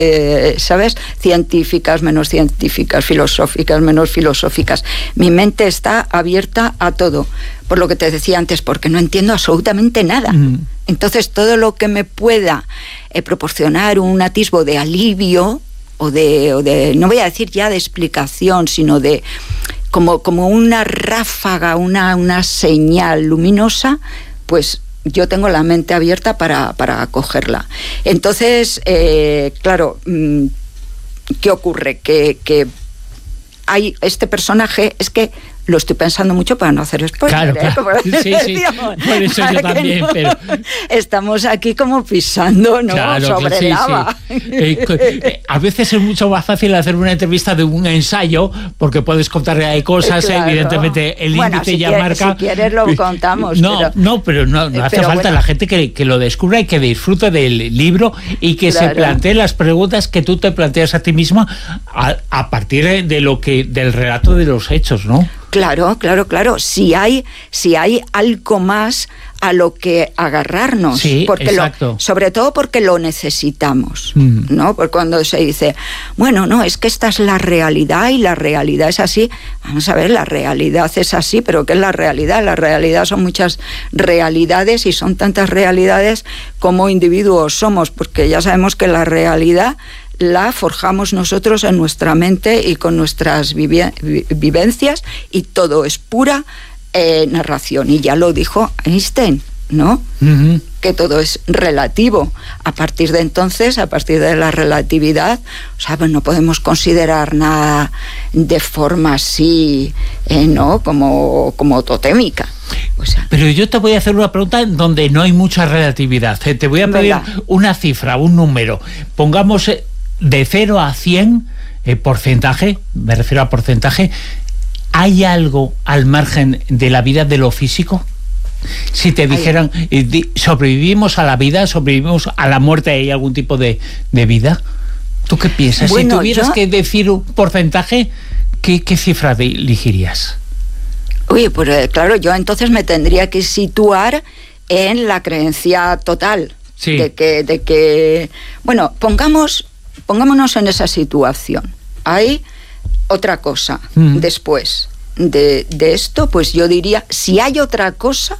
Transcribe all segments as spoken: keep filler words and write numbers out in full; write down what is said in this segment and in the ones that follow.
eh, ¿sabes? Científicas, menos científicas, filosóficas, menos filosóficas. Mi mente está abierta a todo, por lo que te decía antes, porque no entiendo absolutamente nada. Mm. Entonces, todo lo que me pueda eh, proporcionar un atisbo de alivio, o de, o de, no voy a decir ya de explicación, sino de como, como una ráfaga, una, una señal luminosa, pues yo tengo la mente abierta para, para acogerla. Entonces, eh, claro, ¿qué ocurre? Que, que hay este personaje, es que lo estoy pensando mucho para no hacer spoiler. Claro, claro. ¿eh? Como sí, sí. Por eso yo también, no. pero... Estamos aquí como pisando, ¿no? Claro, sobre sí, lava. Sí. Eh, eh, a veces es mucho más fácil hacer una entrevista de un ensayo, porque puedes contarle ahí cosas, claro. Evidentemente el bueno, índice si ya quieres, marca... Si quieres lo contamos. No, pero... no, pero no, no hace pero falta bueno. La gente que, que lo descubra y que disfrute del libro y que claro. se plantee las preguntas que tú te planteas a ti misma a, a partir de lo que del relato de los hechos, ¿no? Claro, claro, claro. Si hay, si hay algo más a lo que agarrarnos, sí, porque exacto. Lo, sobre todo porque lo necesitamos, mm. ¿no? Porque cuando se dice, bueno, no, es que esta es la realidad y la realidad es así. Vamos a ver, la realidad es así, pero ¿qué es la realidad? La realidad son muchas realidades y son tantas realidades como individuos somos, porque ya sabemos que la realidad la forjamos nosotros en nuestra mente y con nuestras vivi- vivencias y todo es pura eh, narración. Y ya lo dijo Einstein, ¿no? Uh-huh. Que todo es relativo. A partir de entonces, a partir de la relatividad, o sea, pues no podemos considerar nada de forma así, eh, ¿no? Como, como totémica. O sea, pero yo te voy a hacer una pregunta donde no hay mucha relatividad. Te voy a pedir ¿verdad? Una cifra, un número. Pongamos... Eh, de cero a cien, eh, porcentaje, me refiero a porcentaje, ¿hay algo al margen de la vida de lo físico? Si te dijeran, eh, ¿sobrevivimos a la vida, sobrevivimos a la muerte, hay algún tipo de, de vida? ¿Tú qué piensas? Bueno, si tuvieras yo... que decir un porcentaje, ¿qué, qué cifra de, elegirías? Uy, pues eh, claro, yo entonces me tendría que situar en la creencia total. Sí. De que, de que, bueno, pongamos... Pongámonos en esa situación. Hay otra cosa mm. después de, de esto, pues yo diría, si hay otra cosa,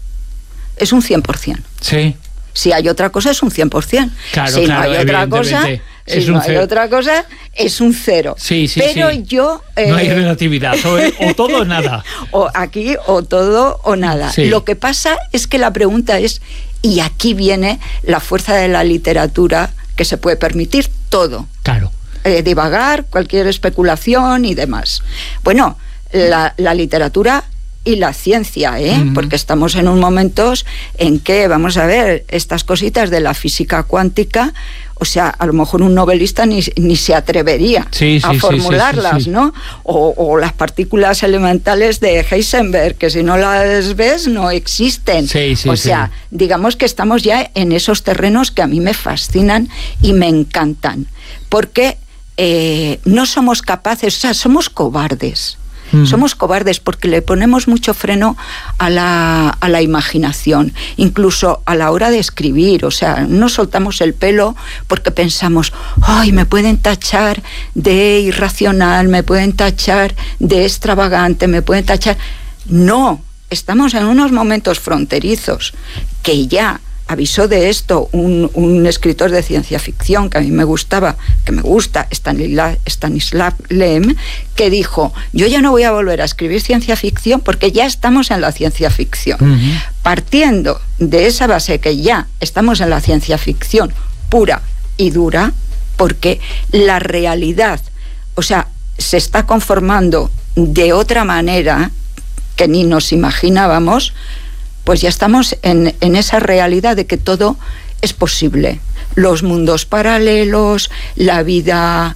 es un cien por ciento. Sí. Si hay otra cosa, es un cien por ciento. Claro, si claro, no hay otra cosa, si no hay otra cosa, es un cero. Sí, sí, Pero sí. yo... Eh, no hay relatividad, o, o todo o nada. O aquí, o todo o nada. Sí. Lo que pasa es que la pregunta es, y aquí viene la fuerza de la literatura, que se puede permitir todo. Claro. Eh, divagar, cualquier especulación y demás. Bueno, la, la literatura y la ciencia, ¿eh? Uh-huh. Porque estamos en un momentos en que, vamos a ver, estas cositas de la física cuántica, o sea, a lo mejor un novelista ni, ni se atrevería sí, sí, a formularlas, sí, sí, sí. ¿no? O, o las partículas elementales de Heisenberg, que si no las ves, no existen. Sí, sí, o sea, sí. digamos que estamos ya en esos terrenos que a mí me fascinan y me encantan, porque eh, no somos capaces, o sea, somos cobardes. Mm. Somos cobardes porque le ponemos mucho freno a la, a la imaginación, incluso a la hora de escribir. O sea, no soltamos el pelo porque pensamos, ay, me pueden tachar de irracional, me pueden tachar de extravagante, me pueden tachar... No, estamos en unos momentos fronterizos que ya... Avisó de esto un, un escritor de ciencia ficción que a mí me gustaba, que me gusta, Stanislav, Stanislav Lem, que dijo, yo ya no voy a volver a escribir ciencia ficción porque ya estamos en la ciencia ficción. Uh-huh. Partiendo de esa base que ya estamos en la ciencia ficción pura y dura, porque la realidad, o sea, se está conformando de otra manera que ni nos imaginábamos, pues ya estamos en, en esa realidad de que todo es posible. Los mundos paralelos, la vida,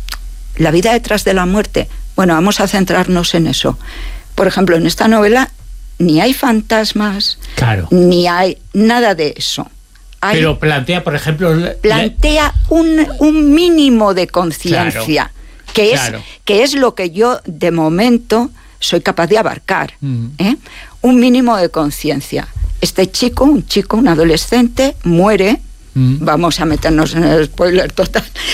la vida detrás de la muerte. Bueno, vamos a centrarnos en eso. Por ejemplo, en esta novela ni hay fantasmas, claro. ni hay nada de eso. Hay, Pero plantea, por ejemplo... Plantea la... un, un mínimo de conciencia, claro. que, claro. es, que es lo que yo, de momento, soy capaz de abarcar. Mm. ¿eh? Un mínimo de conciencia. Este chico, un chico, un adolescente, muere, mm. vamos a meternos en el spoiler total,